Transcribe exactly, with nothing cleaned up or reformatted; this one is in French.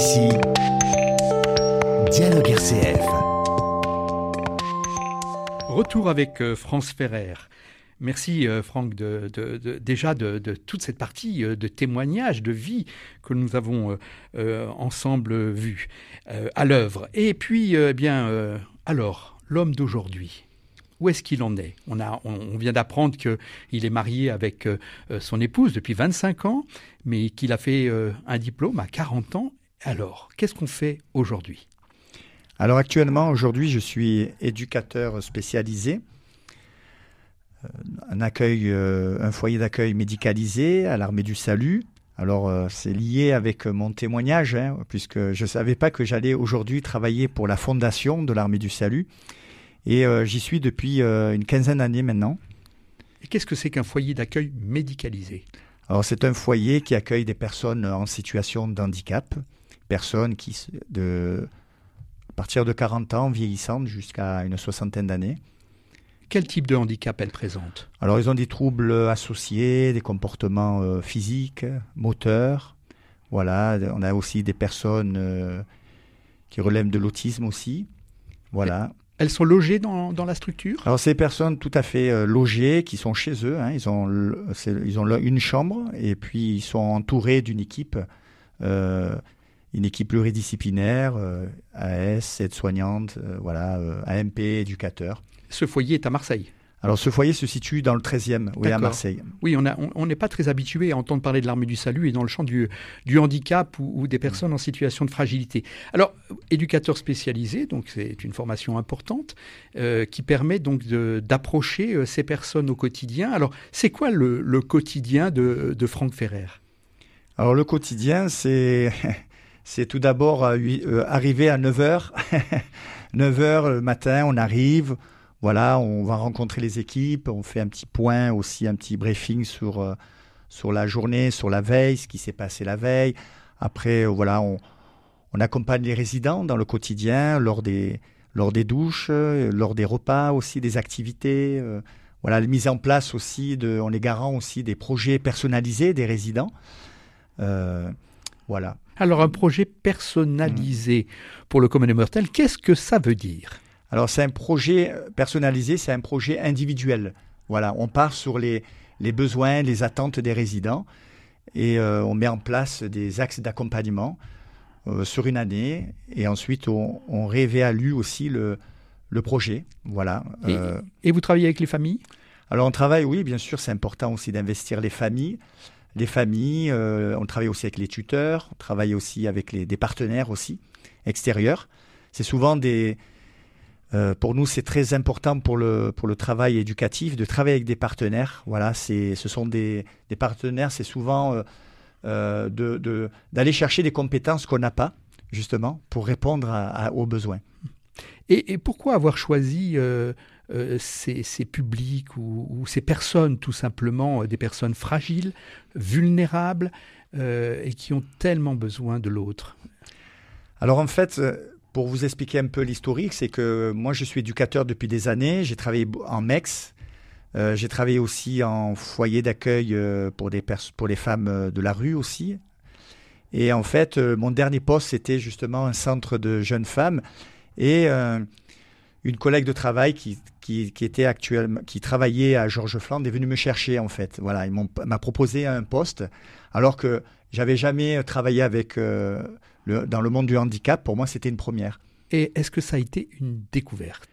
ici, Dialogue R C F. Retour avec euh, France Ferrer. Merci euh, Franck de, de, de, déjà de, de toute cette partie euh, de témoignages, de vie que nous avons euh, euh, ensemble vue euh, à l'œuvre. Et puis, euh, eh bien, euh, alors, l'homme d'aujourd'hui, où est-ce qu'il en est ? on, a, on, on vient d'apprendre qu'il est marié avec euh, son épouse depuis vingt-cinq ans, mais qu'il a fait euh, un diplôme à quarante ans. Alors, qu'est-ce qu'on fait aujourd'hui ? Alors actuellement, aujourd'hui, je suis éducateur spécialisé, euh, un, accueil, euh, un foyer d'accueil médicalisé à l'Armée du Salut. Alors euh, c'est lié avec mon témoignage, hein, puisque je ne savais pas que j'allais aujourd'hui travailler pour la fondation de l'Armée du Salut. Et euh, j'y suis depuis euh, une quinzaine d'années maintenant. Et qu'est-ce que c'est qu'un foyer d'accueil médicalisé ? Alors c'est un foyer qui accueille des personnes en situation de handicap, personnes qui... de à partir de quarante ans, vieillissantes jusqu'à une soixantaine d'années. Quel type de handicap elles présentent ? Alors, ils ont des troubles associés, des comportements euh, physiques, moteurs. Voilà, on a aussi des personnes euh, qui relèvent de l'autisme aussi. Voilà. Elles sont logées dans, dans la structure ? Alors, ces personnes tout à fait euh, logées, qui sont chez eux, hein, ils ont, c'est, ils ont une chambre et puis ils sont entourés d'une équipe euh, une équipe pluridisciplinaire, euh, A S, aide-soignante, euh, voilà, euh, A M P, éducateur. Ce foyer est à Marseille ? Alors ce foyer se situe dans le treizième, oui, à Marseille. Oui, on n'est on, on pas très habitué à entendre parler de l'Armée du Salut et dans le champ du, du handicap ou, ou des personnes en situation de fragilité. Alors, éducateur spécialisé, donc c'est une formation importante euh, qui permet donc de, d'approcher euh, ces personnes au quotidien. Alors, c'est quoi le, le quotidien de, de Franck Ferrer ? Alors le quotidien, c'est... C'est tout d'abord euh, euh, arriver à neuf heures. neuf heures le matin, on arrive, voilà, on va rencontrer les équipes, on fait un petit point aussi, un petit briefing sur, euh, sur la journée, sur la veille, ce qui s'est passé la veille. Après, euh, voilà, on, on accompagne les résidents dans le quotidien, lors des, lors des douches, euh, lors des repas aussi, des activités. Euh, voilà, la mise en place aussi, de, on est garant aussi des projets personnalisés des résidents. Euh, voilà. Alors, un projet personnalisé mmh. pour le commun des mortels, qu'est-ce que ça veut dire ? Alors, c'est un projet personnalisé, c'est un projet individuel. Voilà, on part sur les, les besoins, les attentes des résidents et euh, on met en place des axes d'accompagnement euh, sur une année et ensuite on, on réévalue aussi le, le projet. Voilà. Et, euh, et vous travaillez avec les familles ? Alors, on travaille, oui, bien sûr, c'est important aussi d'investir les familles. Les familles, euh, on travaille aussi avec les tuteurs, on travaille aussi avec les, des partenaires aussi, extérieurs. C'est souvent des... Euh, pour nous, c'est très important pour le, pour le travail éducatif de travailler avec des partenaires. Voilà, c'est, ce sont des, des partenaires, c'est souvent euh, euh, de, de, d'aller chercher des compétences qu'on n'a pas, justement, pour répondre à, à, aux besoins. Et, et pourquoi avoir choisi... Euh... Euh, ces, ces publics ou, ou ces personnes, tout simplement, euh, des personnes fragiles, vulnérables euh, et qui ont tellement besoin de l'autre ? Alors en fait, pour vous expliquer un peu l'historique, c'est que moi je suis éducateur depuis des années, j'ai travaillé en M E X, euh, j'ai travaillé aussi en foyer d'accueil euh, pour, des pers- pour les femmes de la rue aussi. Et en fait, euh, mon dernier poste, c'était justement un centre de jeunes femmes et... Euh, une collègue de travail qui, qui, qui, était actuellement, qui travaillait à Georges Fland est venue me chercher, en fait. Voilà, il m'a proposé un poste, alors que j'avais jamais travaillé avec, euh, le, dans le monde du handicap. Pour moi, c'était une première. Et est-ce que ça a été une découverte ?